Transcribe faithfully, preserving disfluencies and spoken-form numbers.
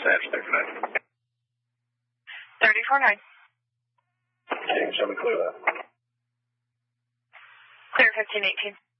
Dispatch, there for nine. thirty-four nine. Okay, show me clear that. Clear fifteen eighteen.